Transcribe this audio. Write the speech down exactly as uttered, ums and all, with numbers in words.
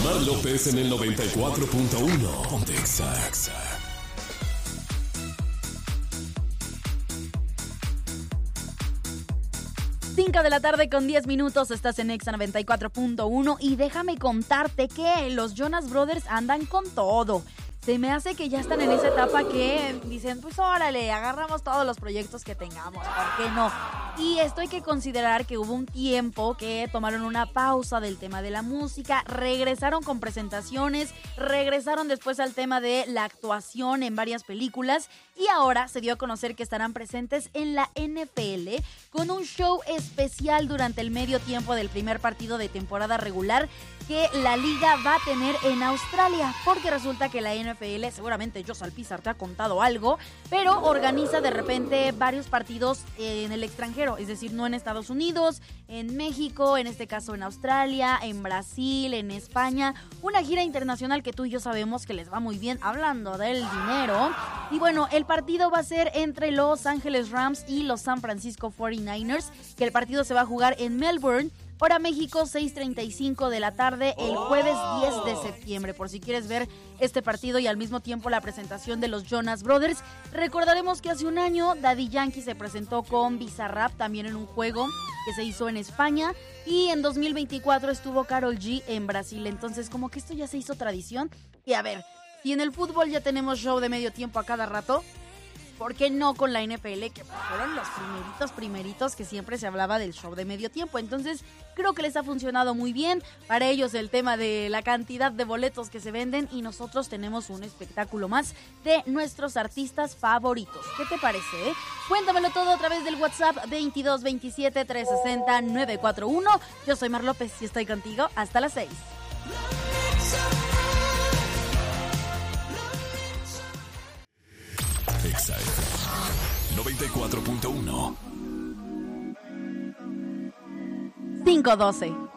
Mar López en el noventa y cuatro punto uno. Ponte Exa. cinco de la tarde con diez minutos, estás en Exa noventa y cuatro punto uno y déjame contarte que los Jonas Brothers andan con todo. Se me hace que ya están en esa etapa que dicen, pues órale, agarramos todos los proyectos que tengamos, ¿por qué no? Y esto hay que considerar que hubo un tiempo que tomaron una pausa del tema de la música, regresaron con presentaciones, regresaron después al tema de la actuación en varias películas y ahora se dio a conocer que estarán presentes en la N F L con un show especial durante el medio tiempo del primer partido de temporada regular que la liga va a tener en Australia, porque resulta que la N F L, seguramente Josh Alpizar te ha contado algo, pero organiza de repente varios partidos en el extranjero, es decir, no en Estados Unidos, en México, en este caso en Australia, en Brasil, en España, una gira internacional que tú y yo sabemos que les va muy bien hablando del dinero. Y bueno, el partido va a ser entre Los Ángeles Rams y los San Francisco cuarenta y nueve ers, que el partido se va a jugar en Melbourne, hora México, seis treinta y cinco de la tarde, el jueves diez de septiembre. Por si quieres ver este partido y al mismo tiempo la presentación de los Jonas Brothers. Recordaremos que hace un año Daddy Yankee se presentó con Bizarrap también en un juego que se hizo en España. Y en dos mil veinticuatro estuvo Karol G en Brasil. Entonces, como que esto ya se hizo tradición. Y a ver, si en el fútbol ya tenemos show de medio tiempo a cada rato, ¿por qué no con la N F L? Que fueron los primeritos, primeritos que siempre se hablaba del show de medio tiempo. Entonces, creo que les ha funcionado muy bien. Para ellos el tema de la cantidad de boletos que se venden y nosotros tenemos un espectáculo más de nuestros artistas favoritos. ¿Qué te parece, eh? Cuéntamelo todo a través del WhatsApp veintidós veintisiete trescientos sesenta novecientos cuarenta y uno. Yo soy Mar López y estoy contigo hasta las seis. Exa noventa y cuatro punto uno. cinco doce.